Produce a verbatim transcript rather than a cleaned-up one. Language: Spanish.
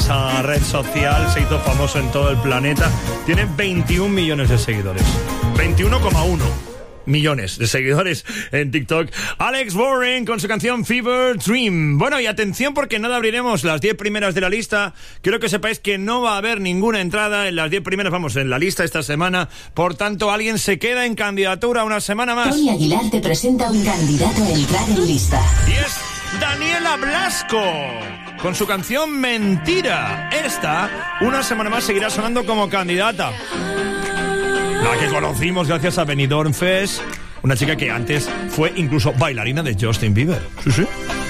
esa red social, se hizo famoso en todo el planeta. Tiene veintiún millones de seguidores. veintiuno coma uno millones de seguidores en TikTok. Alex Warren con su canción Fever Dream. Bueno, y atención porque nada, abriremos las diez primeras de la lista. Quiero que sepáis que no va a haber ninguna entrada en las diez primeras, vamos, en la lista esta semana. Por tanto, alguien se queda en candidatura una semana más. Tony Aguilar te presenta un candidato a entrar en lista. Y es Daniela Blasco con su canción Mentira. Esta, una semana más, seguirá sonando como candidata. La que conocimos gracias a Benidorm Fest, una chica que antes fue incluso bailarina de Justin Bieber. Sí, sí.